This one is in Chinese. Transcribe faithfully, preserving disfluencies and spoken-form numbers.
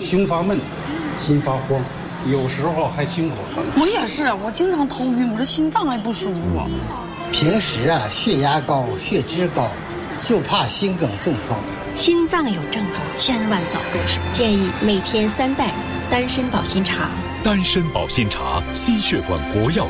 心发闷、心发慌，有时候还心口疼。 我也是，我经常头晕，我这心脏还不舒服。 平时啊，血压高、血脂高，就怕心梗中风。 心脏有症状，千万早着手。建议每天三袋丹参保心茶。 丹参保心茶，心血管活药